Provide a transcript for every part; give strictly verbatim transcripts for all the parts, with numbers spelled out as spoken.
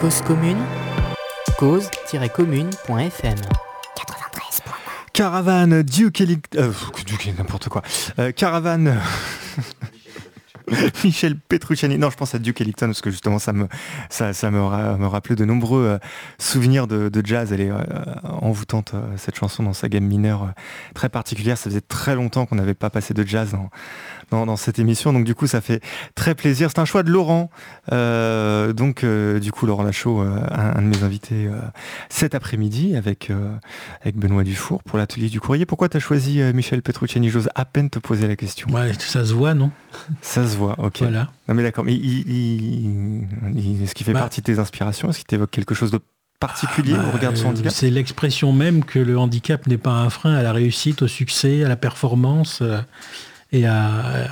Cause commune, cause-commune point f m. Caravane, Duke Ellington... Euh, Duke, n'importe quoi. Euh, Caravane... Michel Petrucciani. Non, je pense à Duke Ellington parce que justement ça me ça ça me, ra- me rappelait de nombreux euh, souvenirs de, de jazz. Elle est euh, envoûtante euh, cette chanson dans sa gamme mineure euh, très particulière. Ça faisait très longtemps qu'on n'avait pas passé de jazz dans, dans dans cette émission. Donc du coup ça fait très plaisir. C'est un choix de Laurent. Euh, donc euh, du coup Laurent Lachaud, euh, un, un de mes invités euh, cet après-midi avec euh, avec Benoît Dufour pour l'atelier du courrier. Pourquoi t'as choisi euh, Michel Petrucciani? J'ose à peine te poser la question. Ouais, ça se voit, non? Ça se voit, ok. Voilà. Non mais d'accord, mais il, il, il, est-ce qu'il fait bah, partie de tes inspirations? Est-ce qu'il t'évoque quelque chose de particulier bah, au regard de son handicap? C'est l'expression même que le handicap n'est pas un frein à la réussite, au succès, à la performance euh, et à, à,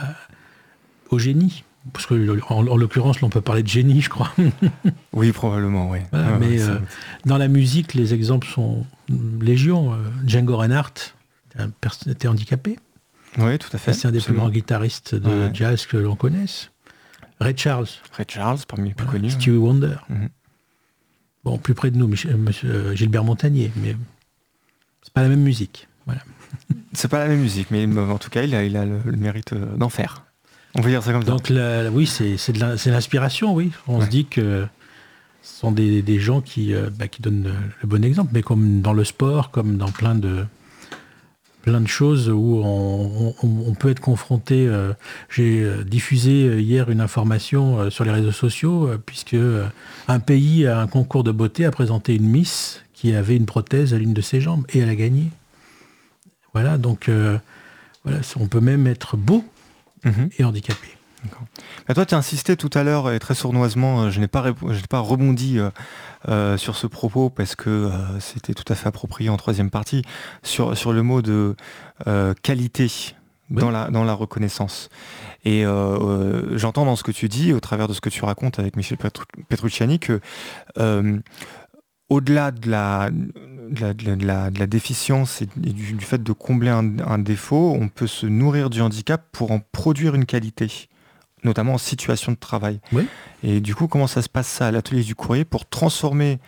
au génie. Parce que en, en l'occurrence, là, on peut parler de génie, je crois. Oui, probablement, oui. Voilà, ouais, mais ouais, euh, dans la musique, les exemples sont légion. Django Reinhardt était handicapé. Oui, tout à fait. C'est un des plus grands guitaristes de ouais. jazz que l'on connaisse. Ray Charles. Ray Charles, parmi les plus voilà. connus. Stevie Wonder. Mm-hmm. Bon, plus près de nous, Michel, monsieur Gilbert Montagnier, mais c'est pas la même musique. Voilà. C'est pas la même musique, mais en tout cas, il a, il a le, le mérite d'en faire. On peut dire ça comme ça. Donc, la, oui, c'est, c'est, de la, c'est l'inspiration, oui. On ouais. se dit que ce sont des, des gens qui, euh, bah, qui donnent le, le bon exemple, mais comme dans le sport, comme dans plein de... plein de choses où on, on, on peut être confronté. Euh, j'ai diffusé hier une information euh, sur les réseaux sociaux, euh, puisque euh, un pays, à un concours de beauté, a présenté une Miss qui avait une prothèse à l'une de ses jambes, et elle a gagné. Voilà, donc euh, voilà, on peut même être beau mm-hmm. et handicapé. D'accord. Mais toi, tu as insisté tout à l'heure, et très sournoisement, je n'ai pas, rép- je n'ai pas rebondi euh, euh, sur ce propos, parce que euh, c'était tout à fait approprié en troisième partie, sur, sur le mot de euh, qualité oui. dans, la, dans la reconnaissance. Et euh, euh, j'entends dans ce que tu dis, au travers de ce que tu racontes avec Michel Petru- Petrucciani, que euh, au-delà de la, de, la, de, la, de la déficience et du, du fait de combler un, un défaut, on peut se nourrir du handicap pour en produire une qualité, notamment en situation de travail. Oui. Et du coup, comment ça se passe ça à l'atelier du courrier pour transformer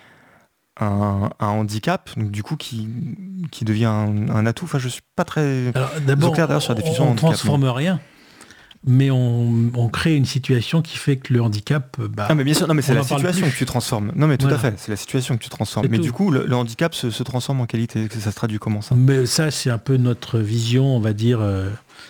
un, un handicap, donc du coup, qui, qui devient un, un atout? Enfin, je suis pas très Alors, d'abord, clair d'ailleurs sur la définition on de handicap. On ne transforme mais... rien, mais on, on crée une situation qui fait que le handicap... Bah, non, mais bien sûr, non, mais c'est la situation que tu transformes. Non, mais tout voilà. à fait, c'est la situation que tu transformes. C'est mais tout. Du coup, le, le handicap se, se transforme en qualité. Ça se traduit comment, ça? Mais ça, c'est un peu notre vision, on va dire... Euh,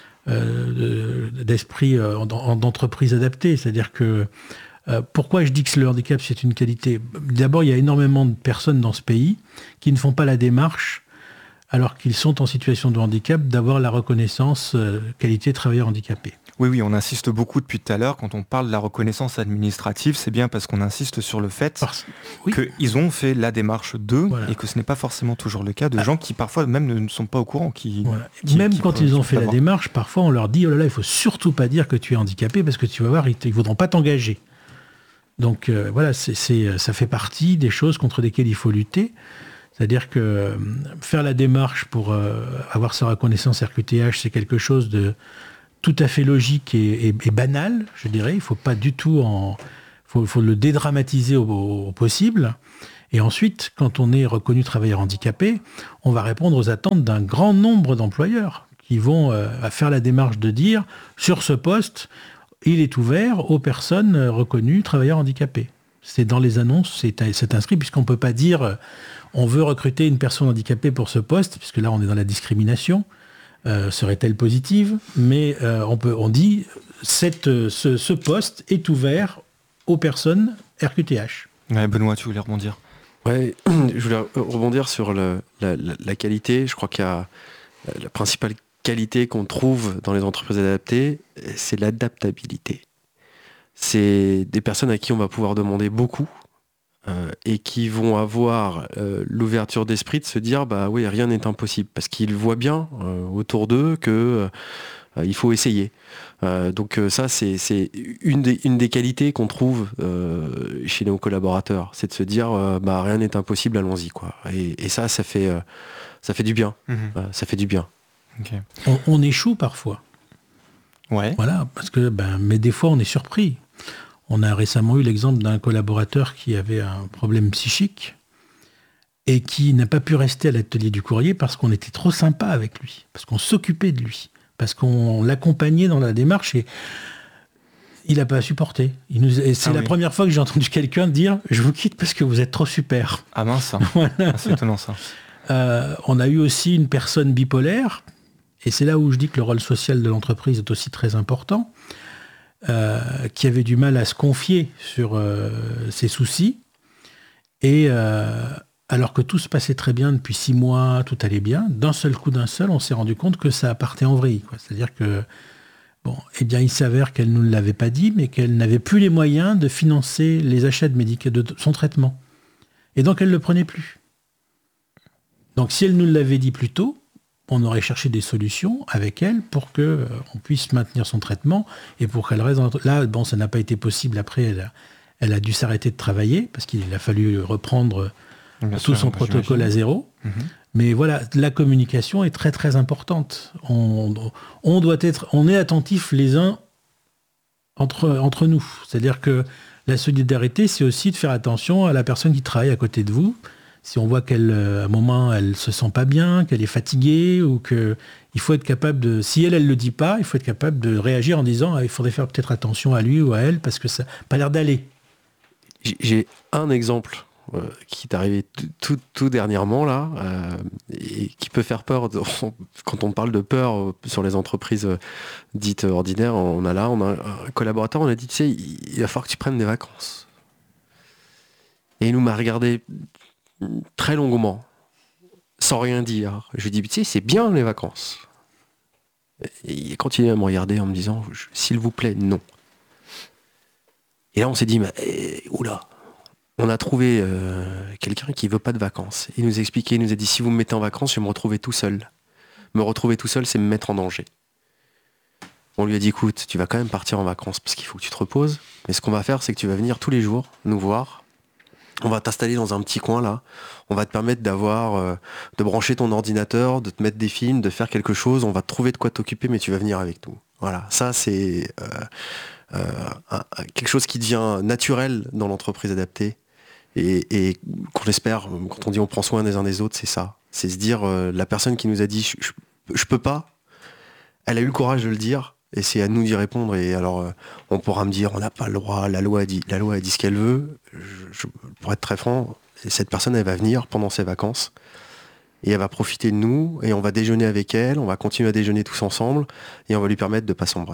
Euh, d'esprit euh, en, d'entreprise adaptée. C'est-à-dire que euh, pourquoi je dis que le handicap c'est une qualité? D'abord, il y a énormément de personnes dans ce pays qui ne font pas la démarche, alors qu'ils sont en situation de handicap, d'avoir la reconnaissance euh, qualité travailleur handicapé. Oui, oui, on insiste beaucoup depuis tout à l'heure, quand on parle de la reconnaissance administrative, c'est bien parce qu'on insiste sur le fait parce... oui. qu'ils ont fait la démarche d'eux, voilà. et que ce n'est pas forcément toujours le cas de ah. gens qui parfois même ne sont pas au courant. Qui, voilà. qui, même qui quand ils ont fait la démarche, parfois on leur dit « Oh là là, il ne faut surtout pas dire que tu es handicapé parce que tu vas voir, ils ne voudront pas t'engager. » Donc euh, voilà, c'est, c'est, ça fait partie des choses contre lesquelles il faut lutter. C'est-à-dire que euh, faire la démarche pour euh, avoir sa reconnaissance R Q T H, c'est quelque chose de tout à fait logique et, et, et banal, je dirais. Il ne faut pas du tout en... faut, faut le dédramatiser au, au possible. Et ensuite, quand on est reconnu travailleur handicapé, on va répondre aux attentes d'un grand nombre d'employeurs qui vont euh, faire la démarche de dire, sur ce poste, il est ouvert aux personnes reconnues travailleurs handicapés. C'est dans les annonces, c'est, c'est inscrit, puisqu'on ne peut pas dire euh, on veut recruter une personne handicapée pour ce poste, puisque là on est dans la discrimination. Euh, serait-elle positive? Mais euh, on, peut, on dit cette, ce, ce poste est ouvert aux personnes R Q T H. Ouais, Benoît, tu voulais rebondir? Ouais, je voulais rebondir sur le, la, la, la qualité. Je crois qu'il y a la principale qualité qu'on trouve dans les entreprises adaptées, c'est l'adaptabilité. C'est des personnes à qui on va pouvoir demander beaucoup euh, et qui vont avoir euh, l'ouverture d'esprit de se dire bah oui, rien n'est impossible, parce qu'ils voient bien euh, autour d'eux que euh, il faut essayer. Euh, donc euh, ça, c'est, c'est une, des, une des qualités qu'on trouve euh, chez nos collaborateurs, c'est de se dire euh, bah rien n'est impossible, allons-y quoi. Et, et ça, ça fait euh, ça fait du bien. Mmh. Euh, ça fait du bien. Okay. On, on échoue parfois. Ouais. Voilà, parce que ben, mais des fois on est surpris. On a récemment eu l'exemple d'un collaborateur qui avait un problème psychique et qui n'a pas pu rester à l'atelier du courrier parce qu'on était trop sympa avec lui, parce qu'on s'occupait de lui, parce qu'on l'accompagnait dans la démarche et il n'a pas supporté. Il nous... et c'est ah la oui. première fois que j'ai entendu quelqu'un dire « Je vous quitte parce que vous êtes trop super ». Ah mince, voilà. Ah, c'est étonnant ça. Euh, on a eu aussi une personne bipolaire, et c'est là où je dis que le rôle social de l'entreprise est aussi très important, euh, qui avait du mal à se confier sur euh, ses soucis, et euh, alors que tout se passait très bien depuis six mois, tout allait bien, d'un seul coup d'un seul, on s'est rendu compte que ça partait en vrille, quoi. C'est-à-dire que Bon, eh bien, il s'avère qu'elle ne nous l'avait pas dit, mais qu'elle n'avait plus les moyens de financer les achats de médicaments, de son traitement. Et donc, elle ne le prenait plus. Donc, si elle nous l'avait dit plus tôt, on aurait cherché des solutions avec elle pour qu'on euh, puisse maintenir son traitement et pour qu'elle reste... Dans... Là, bon, ça n'a pas été possible. Après, elle a, elle a dû s'arrêter de travailler parce qu'il a fallu reprendre Bien tout sûr, son protocole j'imagine. à zéro. Mm-hmm. Mais voilà, la communication est très très importante. On, on doit être, on est attentifs les uns entre, entre nous. C'est-à-dire que la solidarité, c'est aussi de faire attention à la personne qui travaille à côté de vous. Si on voit qu'elle, à un moment, elle se sent pas bien, qu'elle est fatiguée, ou que il faut être capable de, si elle, elle le dit pas, il faut être capable de réagir en disant, ah, il faudrait faire peut-être attention à lui ou à elle parce que ça n'a pas l'air d'aller. J'ai un exemple. Euh, qui est arrivé tout, tout, tout dernièrement là, euh, et qui peut faire peur de, quand on parle de peur euh, sur les entreprises euh, dites ordinaires. On a là, on a un collaborateur, on a dit, tu sais, il, il va falloir que tu prennes des vacances. Et il nous m'a regardé très longuement, sans rien dire. Je lui dis, tu sais, c'est bien les vacances. Et il continue à me regarder en me disant, s'il vous plaît, non. Et là, on s'est dit, mais, eh, oula. On a trouvé euh, quelqu'un qui veut pas de vacances. Il nous a expliqué, il nous a dit, si vous me mettez en vacances, je vais me retrouver tout seul. Me retrouver tout seul, c'est me mettre en danger. On lui a dit, écoute, tu vas quand même partir en vacances parce qu'il faut que tu te reposes. Mais ce qu'on va faire, c'est que tu vas venir tous les jours nous voir. On va t'installer dans un petit coin là. On va te permettre d'avoir, euh, de brancher ton ordinateur, de te mettre des films, de faire quelque chose. On va te trouver de quoi t'occuper, mais tu vas venir avec nous. Voilà, ça c'est euh, euh, un, un, quelque chose qui devient naturel dans l'entreprise adaptée. Et, et qu'on espère, quand on dit on prend soin des uns des autres, c'est ça. C'est se dire, euh, la personne qui nous a dit je, je, je peux pas, elle a eu le courage de le dire, et c'est à nous d'y répondre. Et alors, euh, on pourra me dire, on n'a pas le droit, la loi a dit, la loi a dit ce qu'elle veut. Je, je, pour être très franc, cette personne, elle va venir pendant ses vacances, et elle va profiter de nous, et on va déjeuner avec elle, on va continuer à déjeuner tous ensemble, et on va lui permettre de ne pas sombrer.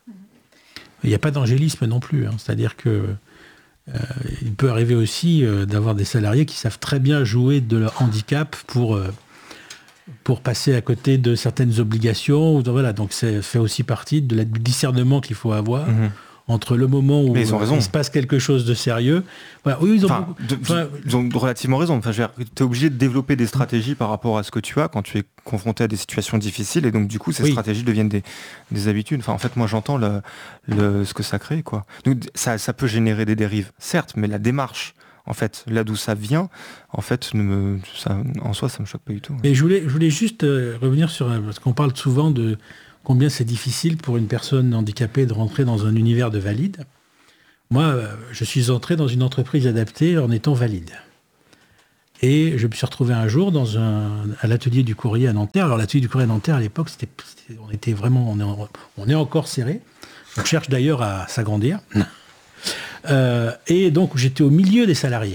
Il n'y a pas d'angélisme non plus, hein. C'est-à-dire que Euh, il peut arriver aussi euh, d'avoir des salariés qui savent très bien jouer de leur handicap pour, euh, pour passer à côté de certaines obligations. Ou, voilà, donc ça fait aussi partie de la, du discernement qu'il faut avoir mmh. entre le moment où ils ont raison. il se passe quelque chose de sérieux. Voilà, oui, ils, ont enfin, beaucoup, de, enfin, ils ont relativement raison. Enfin, tu es obligé de développer des stratégies par rapport à ce que tu as quand tu es confronté à des situations difficiles, et donc du coup ces oui. stratégies deviennent des, des habitudes. Enfin, en fait, moi j'entends le, le, ce que ça crée, quoi. Donc, ça, ça peut générer des dérives, certes, mais la démarche, en fait, là d'où ça vient, en fait, ne me, ça, en soi, ça me choque pas du tout. Et je voulais, je voulais juste euh, revenir sur, parce qu'on parle souvent de combien c'est difficile pour une personne handicapée de rentrer dans un univers de valide. Moi, je suis entré dans une entreprise adaptée en étant valide. Et je me suis retrouvé un jour dans un, à l'atelier du courrier à Nanterre. Alors l'atelier du courrier à Nanterre, à l'époque, c'était, c'était, on était vraiment, on est, en, on est encore serré. On cherche d'ailleurs à s'agrandir. Euh, et donc j'étais au milieu des salariés.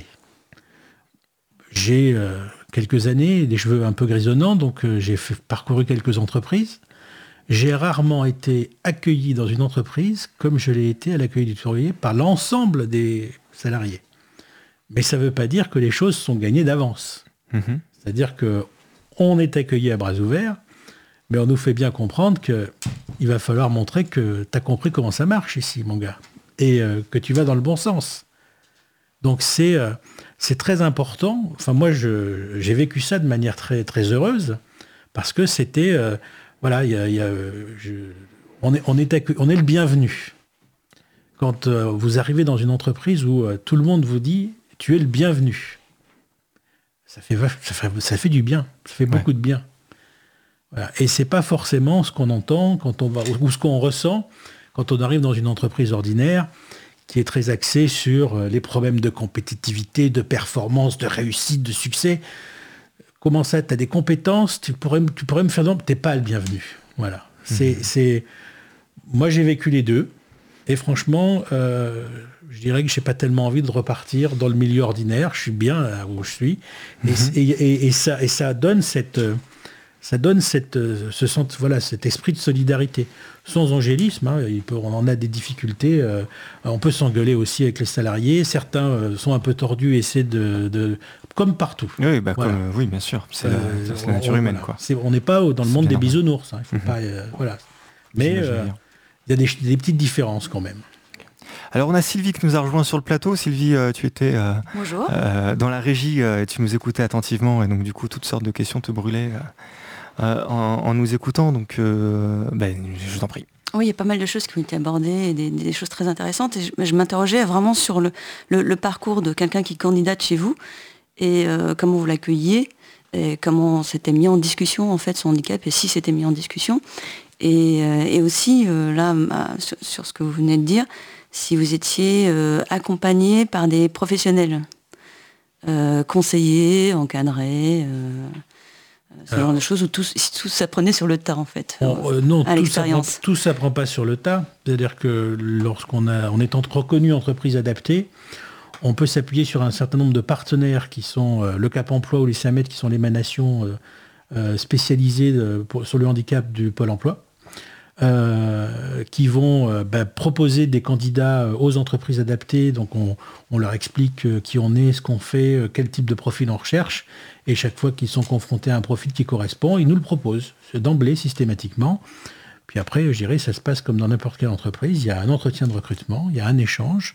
J'ai euh, quelques années, des cheveux un peu grisonnants, donc euh, j'ai fait, parcouru quelques entreprises. J'ai rarement été accueilli dans une entreprise comme je l'ai été à l'accueil du courrier par l'ensemble des salariés. Mais ça ne veut pas dire que les choses sont gagnées d'avance. Mmh. C'est-à-dire qu'on est accueilli à bras ouverts, mais on nous fait bien comprendre qu'il va falloir montrer que tu as compris comment ça marche ici, mon gars, et euh, que tu vas dans le bon sens. Donc c'est, euh, c'est très important. Enfin, moi, je, j'ai vécu ça de manière très, très heureuse, parce que c'était... Euh, Voilà, y a, y a, je, on, est, on, est accu- on est le bienvenu. Quand euh, vous arrivez dans une entreprise où euh, tout le monde vous dit « tu es le bienvenu », ça fait, ça fait, ça fait du bien, ça fait beaucoup ouais. de bien. Voilà. Et c'est pas forcément ce qu'on entend quand on va, ou ce qu'on ressent quand on arrive dans une entreprise ordinaire qui est très axé sur les problèmes de compétitivité, de performance, de réussite, de succès. Comment ça, tu as des compétences, tu pourrais, tu pourrais me faire... Non, tu n'es pas le bienvenu. Voilà. C'est, mmh. c'est... Moi, j'ai vécu les deux. Et franchement, euh, je dirais que je n'ai pas tellement envie de repartir dans le milieu ordinaire. Je suis bien là où je suis. Mmh. Et, et, et, et, ça, et ça donne, cette, ça donne cette, ce, voilà, cet esprit de solidarité. Sans angélisme, hein, il peut, on en a des difficultés. Euh, on peut s'engueuler aussi avec les salariés. Certains euh, sont un peu tordus et essaient de... de comme partout. Oui, bah voilà. comme, oui, bien sûr. C'est, euh, la, c'est la nature on, humaine. Voilà. Quoi. C'est, on n'est pas dans le c'est monde des normal. bisounours. Hein, il faut mmh. pas, euh, voilà. Mais il euh, y a des, des petites différences quand même. Alors on a Sylvie qui nous a rejoint sur le plateau. Sylvie, euh, tu étais euh, Bonjour. Euh, dans la régie euh, et tu nous écoutais attentivement et donc du coup toutes sortes de questions te brûlaient euh, en, en nous écoutant. Donc euh, ben, je t'en prie. Oui, il y a pas mal de choses qui ont été abordées, et des, des choses très intéressantes. Et je, je m'interrogeais vraiment sur le, le, le parcours de quelqu'un qui candidate chez vous et euh, comment vous l'accueilliez et comment c'était mis en discussion en fait son handicap et si c'était mis en discussion. Et, euh, et aussi euh, là sur, sur ce que vous venez de dire, si vous étiez euh, accompagné par des professionnels, euh, conseillés, encadrés. Euh, Ce Alors, genre de choses où tout, tout s'apprenait sur le tas, en fait, on, euh, non, à tout l'expérience. Tout s'apprend pas sur le tas. C'est-à-dire que lorsqu'on a, on est reconnu entreprise adaptée, on peut s'appuyer sur un certain nombre de partenaires qui sont euh, le Cap Emploi ou les SAMET, qui sont l'émanation euh, euh, spécialisée de, pour, sur le handicap du Pôle Emploi, euh, qui vont euh, bah, proposer des candidats aux entreprises adaptées. Donc on, on leur explique euh, qui on est, ce qu'on fait, euh, quel type de profil on recherche. Et chaque fois qu'ils sont confrontés à un profil qui correspond, ils nous le proposent, d'emblée, systématiquement. Puis après, je dirais, ça se passe comme dans n'importe quelle entreprise. Il y a un entretien de recrutement, il y a un échange.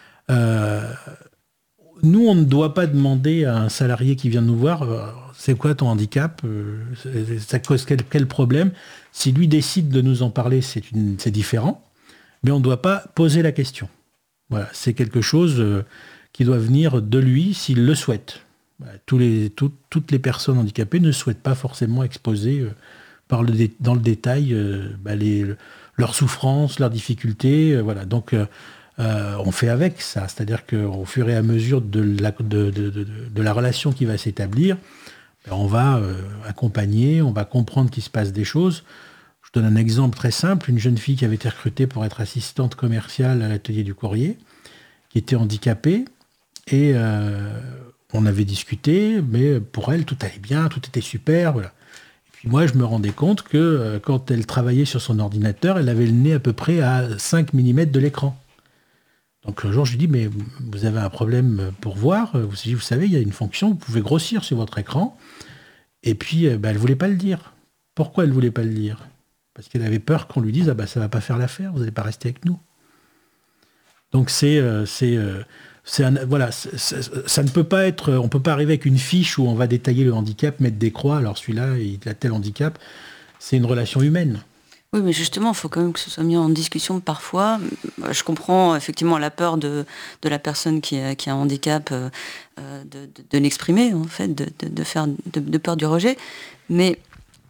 Euh, nous, on ne doit pas demander à un salarié qui vient nous voir, euh, c'est quoi ton handicap, euh, ça cause quel, quel problème. Si lui décide de nous en parler, c'est, une, c'est différent. Mais on ne doit pas poser la question. Voilà, c'est quelque chose euh, qui doit venir de lui s'il le souhaite. Tous les, tout, toutes les personnes handicapées ne souhaitent pas forcément exposer euh, par le dé, dans le détail euh, bah, les, le, leurs souffrances, leurs difficultés. Euh, voilà. Donc euh, euh, on fait avec ça, c'est-à-dire qu'au fur et à mesure de la, de, de, de, de la relation qui va s'établir, bah, on va euh, accompagner, on va comprendre qu'il se passe des choses. Je donne un exemple très simple, une jeune fille qui avait été recrutée pour être assistante commerciale à l'atelier du courrier, qui était handicapée, et euh, on avait discuté, mais pour elle, tout allait bien, tout était super, voilà. Et puis moi, je me rendais compte que euh, quand elle travaillait sur son ordinateur, elle avait le nez à peu près à cinq millimètres de l'écran. Donc un jour, je lui dis, mais vous avez un problème pour voir, vous, vous savez, il y a une fonction, vous pouvez grossir sur votre écran. Et puis, euh, bah, elle ne voulait pas le dire. Pourquoi elle ne voulait pas le dire ? Parce qu'elle avait peur qu'on lui dise, ah bah, ça ne va pas faire l'affaire, vous n'allez pas rester avec nous. Donc c'est... Euh, c'est euh, C'est un, voilà, c'est, c'est, ça ne peut pas être, on ne peut pas arriver avec une fiche où on va détailler le handicap, mettre des croix, alors celui-là, il a tel handicap. C'est une relation humaine. Oui, mais justement, il faut quand même que ce soit mis en discussion parfois. Je comprends effectivement la peur de, de la personne qui a, qui a un handicap, euh, de, de, de l'exprimer, en fait, de, de, de faire de, de peur du rejet. Mais,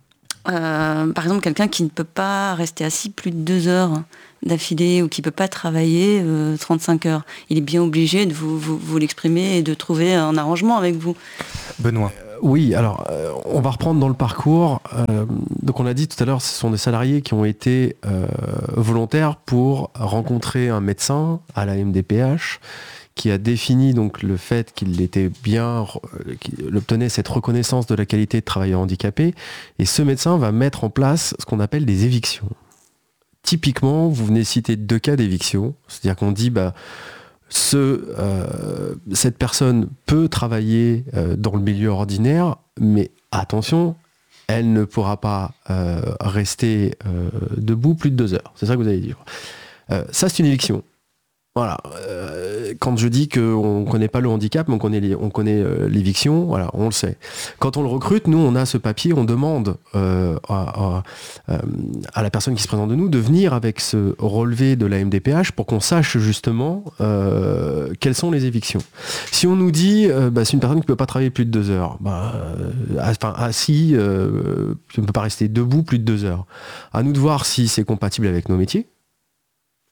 euh, par exemple, quelqu'un qui ne peut pas rester assis plus de deux heures d'affilée ou qui ne peut pas travailler euh, trente-cinq heures. Il est bien obligé de vous, vous, vous l'exprimer et de trouver un arrangement avec vous. Benoît. Euh, oui, alors euh, on va reprendre dans le parcours. Euh, donc on a dit tout à l'heure, ce sont des salariés qui ont été euh, volontaires pour rencontrer un médecin à la M D P H qui a défini donc le fait qu'il était bien, euh, qu'il obtenait cette reconnaissance de la qualité de travailleur handicapé. Et ce médecin va mettre en place ce qu'on appelle des évictions. Typiquement, vous venez citer deux cas d'éviction, c'est-à-dire qu'on dit bah, ce, euh, cette personne peut travailler euh, dans le milieu ordinaire, mais attention, elle ne pourra pas euh, rester euh, debout plus de deux heures. C'est ça que vous allez dire. Euh, ça, c'est une éviction. Voilà. Euh, quand je dis qu'on ne connaît pas le handicap, mais on connaît, les, on connaît euh, l'éviction, voilà, on le sait. Quand on le recrute, nous, on a ce papier, on demande euh, à, à, à la personne qui se présente de nous de venir avec ce relevé de la M D P H pour qu'on sache justement euh, quelles sont les évictions. Si on nous dit, euh, bah, c'est une personne qui ne peut pas travailler plus de deux heures, bah, euh, enfin, assis, euh, on ne peut pas rester debout plus de deux heures. À nous de voir si c'est compatible avec nos métiers.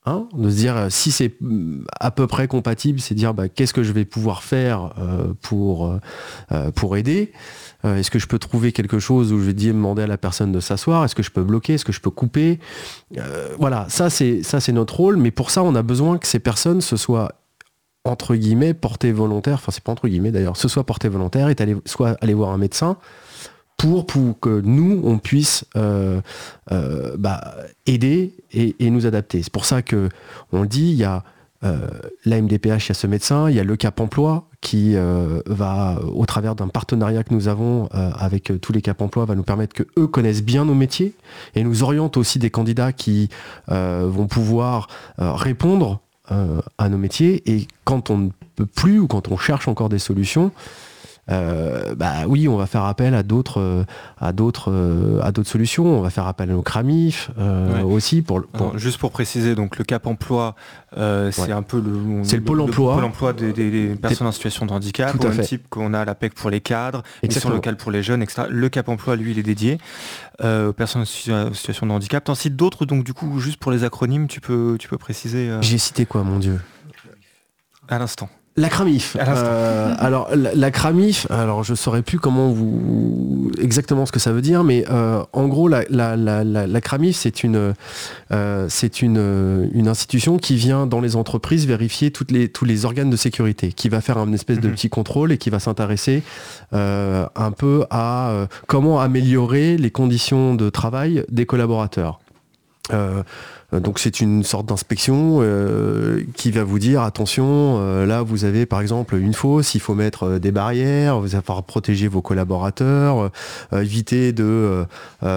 Hein, de se dire si c'est à peu près compatible, c'est dire bah, qu'est-ce que je vais pouvoir faire euh, pour, euh, pour aider. Euh, est-ce que je peux trouver quelque chose où je vais dire, demander à la personne de s'asseoir? Est-ce que je peux bloquer? Est-ce que je peux couper? euh, Voilà, ça c'est, ça c'est notre rôle, mais pour ça on a besoin que ces personnes se soient entre guillemets portées volontaires, enfin c'est pas entre guillemets d'ailleurs, se soient portées volontaires et aller, soit aller voir un médecin pour, pour que nous, on puisse euh, euh, bah, aider et, et nous adapter. C'est pour ça que on le dit, il y a euh, l'A M D P H, il y a ce médecin, il y a le Cap Emploi qui euh, va, au travers d'un partenariat que nous avons euh, avec tous les Cap Emploi, va nous permettre que eux connaissent bien nos métiers et nous orientent aussi des candidats qui euh, vont pouvoir euh, répondre euh, à nos métiers. Et quand on ne peut plus ou quand on cherche encore des solutions, Euh, bah oui, on va faire appel à d'autres, euh, à d'autres, euh, à d'autres solutions. On va faire appel à nos CRAMIF euh, ouais. aussi pour, pour... Alors, juste pour préciser, donc le Cap Emploi, euh, c'est ouais. un peu le, c'est le, le pôle emploi, le pôle emploi des, des, des personnes en situation de handicap, au même type qu'on a à l'A P E C pour les cadres, mission locale pour les jeunes, et cetera. Le Cap Emploi, lui, il est dédié euh, aux personnes en situation de handicap. T'en cites d'autres, donc du coup, juste pour les acronymes, tu peux, tu peux préciser. Euh... J'ai cité quoi, mon Dieu? À l'instant. La CRAMIF. Euh, alors la, la CRAMIF, alors je saurais plus comment vous exactement ce que ça veut dire, mais euh, en gros la, la, la, la, la CRAMIF c'est une euh, c'est une une institution qui vient dans les entreprises vérifier toutes les tous les organes de sécurité, qui va faire un espèce de petit contrôle et qui va s'intéresser euh, un peu à euh, comment améliorer les conditions de travail des collaborateurs. Euh, donc c'est une sorte d'inspection euh, qui va vous dire attention, euh, là vous avez par exemple une fosse, il faut mettre des barrières, vous allez falloir protéger vos collaborateurs, euh, éviter de,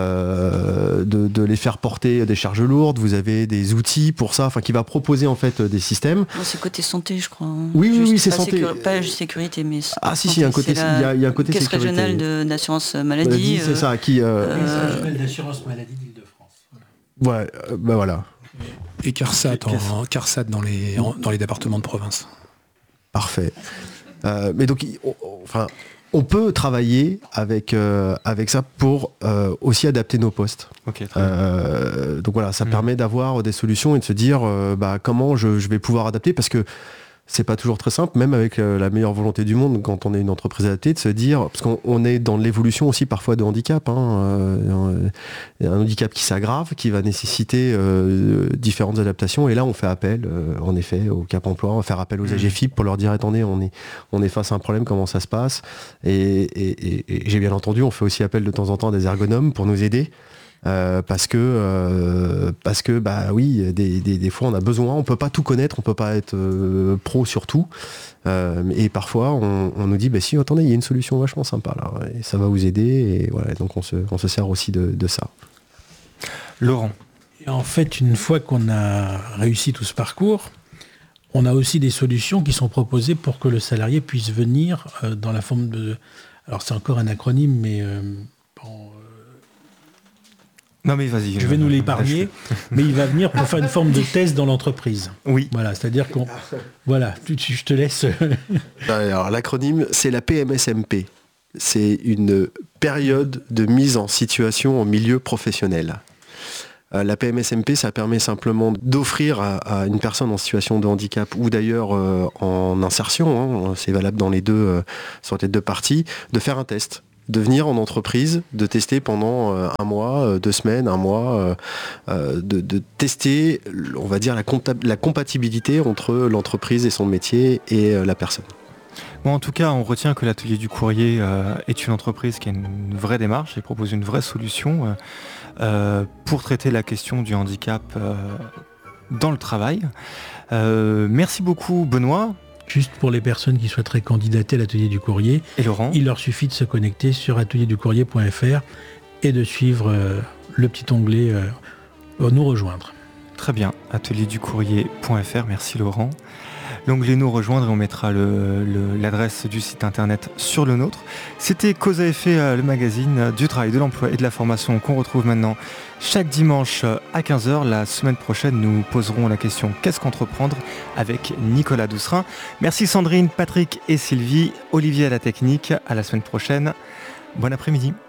euh, de, de les faire porter des charges lourdes, vous avez des outils pour ça, enfin qui va proposer en fait des systèmes. Oh, c'est côté santé je crois. Hein. Oui oui, oui c'est pas santé. Sécur... Pas sécurité mais. Ah si si, il y a un côté, il y a, il y a un côté caisse sécurité. Caisse régionale de, d'assurance maladie. maladie euh, c'est ça qui. Euh... Caisse régionale d'assurance maladie d'Île-de-France. Ouais, euh, bah voilà. Et CARSAT, en, CARSAT dans, les, en, dans les départements de province. Parfait. Euh, mais donc, on, enfin, on peut travailler avec, euh, avec ça pour euh, aussi adapter nos postes. Okay, très euh, bien. Donc voilà, ça mmh. permet d'avoir des solutions et de se dire euh, bah, comment je, je vais pouvoir adapter, parce que c'est pas toujours très simple, même avec euh, la meilleure volonté du monde, quand on est une entreprise adaptée, de se dire, parce qu'on on est dans l'évolution aussi parfois de handicap, hein, euh, un handicap qui s'aggrave, qui va nécessiter euh, différentes adaptations, et là on fait appel, euh, en effet, au Cap Emploi, on va faire appel aux A G F I P pour leur dire, attendez, on est, on est face à un problème, comment ça se passe, et, et, et, et j'ai bien entendu, on fait aussi appel de temps en temps à des ergonomes pour nous aider. Euh, parce que euh, parce que bah oui des, des, des fois on a besoin, on peut pas tout connaître, on peut pas être euh, pro sur tout, euh, et parfois on, on nous dit bah si attendez il y a une solution vachement sympa là et ça va vous aider, et voilà, donc on se, on se sert aussi de, de ça. Laurent. Et en fait une fois qu'on a réussi tout ce parcours, on a aussi des solutions qui sont proposées pour que le salarié puisse venir euh, dans la forme de, alors c'est encore un acronyme mais euh, bon, Non mais vas-y. Je vais nous l'épargner, mais il va venir pour faire une forme de thèse dans l'entreprise. Oui. Voilà, c'est-à-dire qu'on... Voilà, tu, tu, je te laisse... Alors l'acronyme, c'est la P M S M P. C'est une période de mise en situation en milieu professionnel. Euh, la P M S M P, ça permet simplement d'offrir à, à une personne en situation de handicap, ou d'ailleurs euh, en insertion, hein, c'est valable dans les deux, euh, sur les deux parties, de faire un test. De venir en entreprise, de tester pendant euh, un mois, euh, deux semaines, un mois, euh, euh, de, de tester, on va dire, la, compta- la compatibilité entre l'entreprise et son métier et euh, la personne. Bon, en tout cas, on retient que l'Atelier du Courrier euh, est une entreprise qui a une, une vraie démarche et propose une vraie solution euh, euh, pour traiter la question du handicap euh, dans le travail. Euh, merci beaucoup, Benoît. Juste pour les personnes qui souhaiteraient candidater à l'Atelier du Courrier, et Laurent, il leur suffit de se connecter sur atelier du courrier point f r et de suivre euh, le petit onglet euh, « Nous rejoindre ». Très bien, atelier du courrier point f r, merci Laurent. L'onglet Nous rejoindre, et on mettra le, le, l'adresse du site internet sur le nôtre. C'était Cause à effet, le magazine du travail, de l'emploi et de la formation qu'on retrouve maintenant chaque dimanche à quinze heures. La semaine prochaine, nous poserons la question « Qu'est-ce qu'entreprendre ?» avec Nicolas Doucerin. Merci Sandrine, Patrick et Sylvie. Olivier à la technique. À la semaine prochaine. Bon après-midi.